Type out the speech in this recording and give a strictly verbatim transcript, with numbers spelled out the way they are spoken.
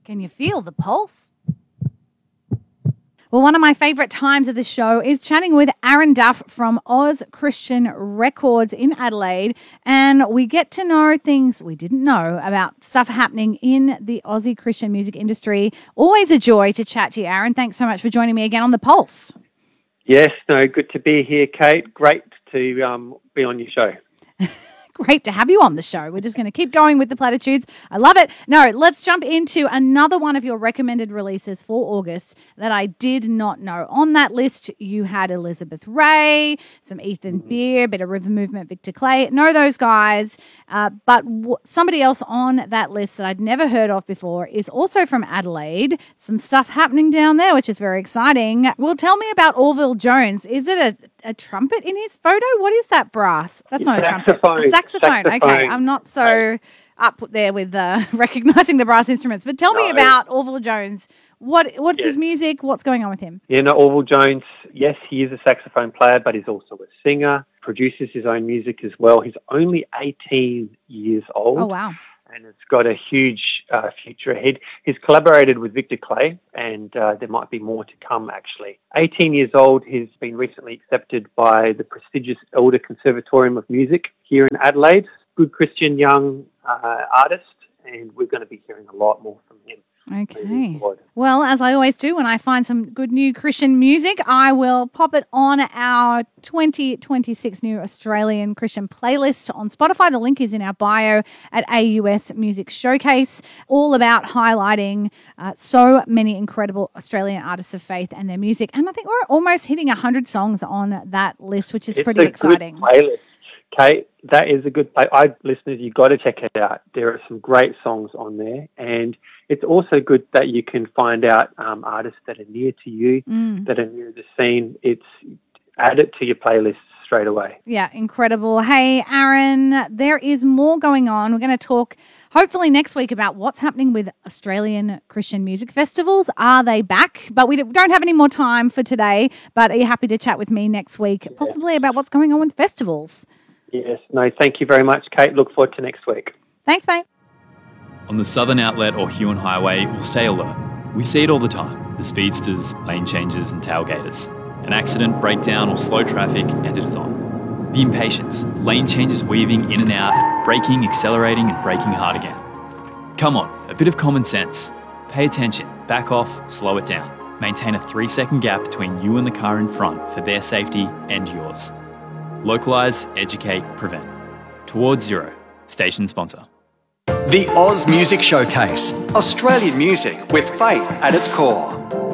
Can you feel the pulse? Well, one of my favourite times of the show is chatting with Aaron Duff from Oz Christian Records in Adelaide, and we get to know things we didn't know about stuff happening in the Aussie Christian music industry. Always a joy to chat to you, Aaron. Thanks so much for joining me again on The Pulse. Yes, no, good to be here, Kate. Great to um, be on your show. Great to have you on the show. We're just going to keep going with the platitudes. I love it. No, let's jump into another one of your recommended releases for August that I did not know. On that list, you had Elizabeth Ray, some Ethan Beer, a bit of River Movement, Victor Clay. Know those guys. Uh, but w- somebody else on that list that I'd never heard of before is also from Adelaide. Some stuff happening down there, which is very exciting. Well, tell me about Orville Jones. Is it a, a trumpet in his photo? What is that brass? That's not a trumpet. A saxophone. Saxophone. Okay, I'm not so up there with uh, recognising the brass instruments. But tell no. me about Orville Jones. What What's yes. his music? What's going on with him? Yeah, no, Orville Jones, yes, he is a saxophone player, but he's also a singer, produces his own music as well. He's only eighteen years old. Oh, wow. And it's got a huge uh, future ahead. He's collaborated with Victor Clay, and uh, there might be more to come, actually. eighteen years old, he's been recently accepted by the prestigious Elder Conservatorium of Music here in Adelaide. Good Christian young uh, artist, and we're going to be hearing a lot more from him. Okay. Well, as I always do, when I find some good new Christian music, I will pop it on our twenty twenty-six New Australian Christian playlist on Spotify. The link is in our bio at A U S Music Showcase, all about highlighting uh, so many incredible Australian artists of faith and their music. And I think we're almost hitting one hundred songs on that list, which is it's pretty a exciting. Good playlist. Kate, that is a good play. I listeners, you've got to check it out. There are some great songs on there, and it's also good that you can find out um, artists that are near to you, mm. that are near the scene. It's add it to your playlist straight away. Yeah, incredible. Hey, Aaron, there is more going on. We're going to talk hopefully next week about what's happening with Australian Christian music festivals. Are they back? But we don't have any more time for today. But are you happy to chat with me next week, yeah. possibly about what's going on with festivals? Yes, no, thank you very much, Kate. Look forward to next week. Thanks, mate. On the Southern Outlet or Huon Highway, we'll stay alert. We see it all the time, the speedsters, lane changes and tailgaters. An accident, breakdown or slow traffic and it is on. The impatience, lane changes weaving in and out, braking, accelerating and braking hard again. Come on, a bit of common sense. Pay attention, back off, slow it down. Maintain a three second gap between you and the car in front for their safety and yours. Localise, educate, prevent. Towards Zero, station sponsor. The Oz Music Showcase, Australian music with faith at its core.